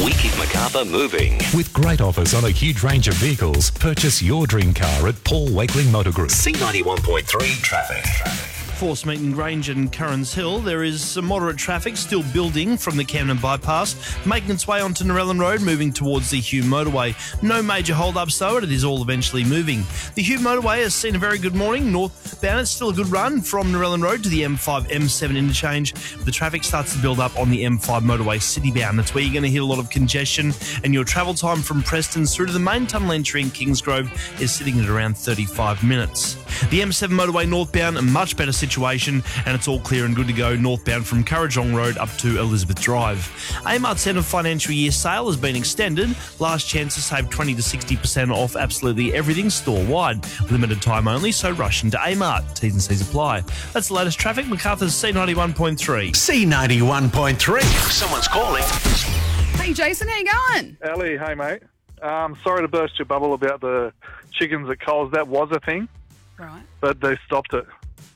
We keep Macarthur moving. With great offers on a huge range of vehicles, purchase your dream car at Paul Wakeling Motor Group. C91.3 traffic. For Smeaton Grange and Currans Hill, there is some moderate traffic still building from the Camden Bypass, making its way onto Narellan Road, moving towards the Hume Motorway. No major hold-ups though, and it is all eventually moving. The Hume Motorway has seen a very good morning. Northbound, it's still a good run from Narellan Road to the M5, M7 interchange. The traffic starts to build up on the M5 motorway citybound. That's where you're going to hit a lot of congestion, and your travel time from Preston through to the main tunnel entry in Kingsgrove is sitting at around 35 minutes. The M7 motorway northbound, a much better situation, and it's all clear and good to go northbound from Currajong Road up to Elizabeth Drive. Amart's end of financial year sale has been extended. Last chance to save 20 to 60% off absolutely everything store-wide. Limited time only, so rush into Amart. T's and C's apply. That's the latest traffic. Macarthur's C91.3. C91.3. Someone's calling. Hey Jason, how you going? Ali, hey mate. Sorry to burst your bubble about the chickens at Coles. That was a thing, Right. but they stopped it.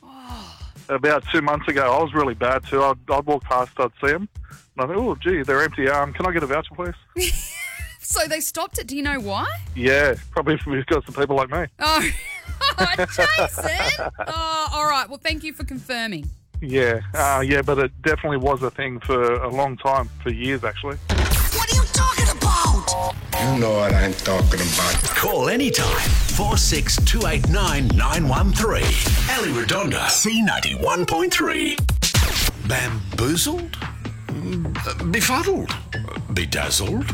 About 2 months ago. I was really bad too. I'd walk past, I'd see them, and I thought, oh gee, they're empty. Can I get a voucher, please? So they stopped it. Do you know why? Yeah, probably because of people like me. Oh, Jason. Oh, all right. Well, thank you for confirming. Yeah, but it definitely was a thing for a long time, for years actually. What are you talking about? You know what I'm talking about. Call anytime. 46289913. Ali Redonda, C91.3. Bamboozled? Befuddled? Bedazzled?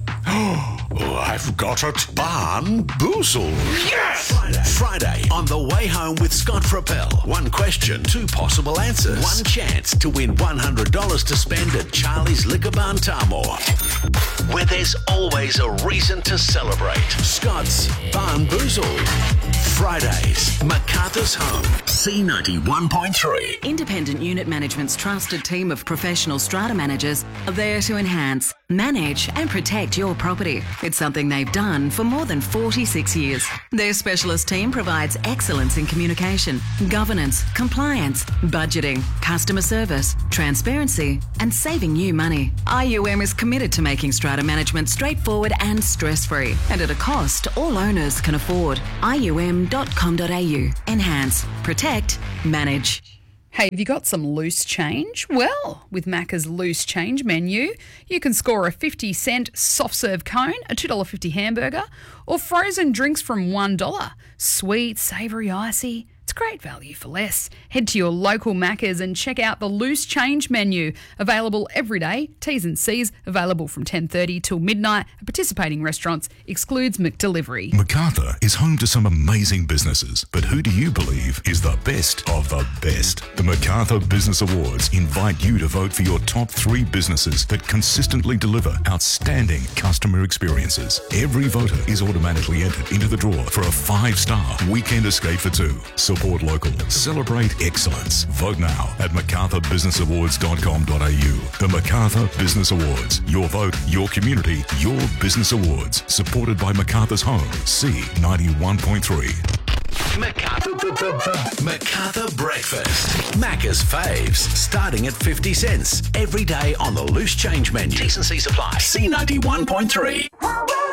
Oh, I've got it. Barnboozled. Yes! Friday on The Way Home with Scott Frappel. One question, two possible answers. One chance to win $100 to spend at Charlie's Liquor Barn Tamor, where there's always a reason to celebrate. Scott's Barnboozled. Fridays, MacArthur's Home, C91.3. Independent Unit Management's trusted team of professional strata managers are there to enhance, manage and protect your property. It's something they've done for more than 46 years. Their specialist team provides excellence in communication, governance, compliance, budgeting, customer service, transparency and saving you money. IUM is committed to making strata management straightforward and stress-free, and at a cost all owners can afford. IUM.com.au. Enhance, protect, manage. Hey, have you got some loose change? Well, with Macca's loose change menu, you can score a 50-cent soft serve cone, a $2.50 hamburger, or frozen drinks from $1. Sweet, savoury, icy. It's great value for less. Head to your local Macca's and check out the loose change menu. Available every day. T's and C's available from 10:30 till midnight at participating restaurants. Excludes McDelivery. Macarthur is home to some amazing businesses, but who do you believe is the best of the best? The Macarthur Business Awards invite you to vote for your top 3 businesses that consistently deliver outstanding customer experiences. Every voter is automatically entered into the draw for a 5-star weekend escape for 2. Support local. Celebrate excellence. Vote now at macarthurbusinessawards.com.au. The Macarthur Business Awards. Your vote, your community, your business awards. Supported by MacArthur's Home, C91.3. MacArthur Breakfast. Macca's faves, starting at 50 cents. Every day on the loose change menu. T's and C's apply. C91.3.